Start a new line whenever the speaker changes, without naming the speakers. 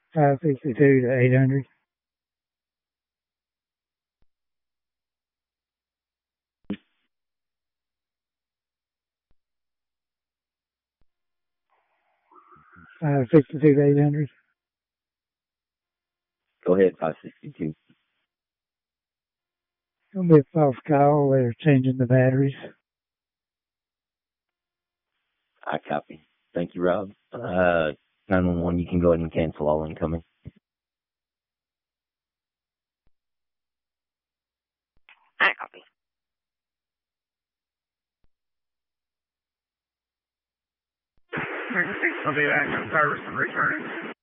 562 to 800. $562 to 800.
Go ahead, 562.
Gonna be a false call. They're changing the batteries.
I copy. Thank you, Rob. 911, you can go ahead and cancel all incoming.
I copy.
I'll be back on service and returning.